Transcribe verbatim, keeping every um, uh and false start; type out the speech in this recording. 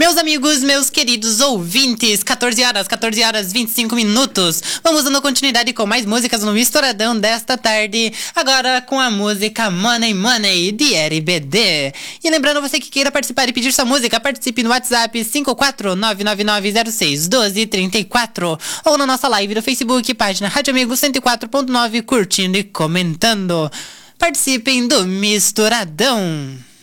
Meus amigos, meus queridos ouvintes, catorze horas, catorze horas, vinte e cinco minutos. Vamos dando continuidade com mais músicas no Misturadão desta tarde. Agora com a música Money Money, de R B D. E lembrando você que queira participar e pedir sua música, participe no WhatsApp cinco quatro nove nove nove zero seis um dois três quatro ou na nossa live do Facebook, página Rádio Amigo cento e quatro ponto nove, curtindo e comentando. Participem do Misturadão.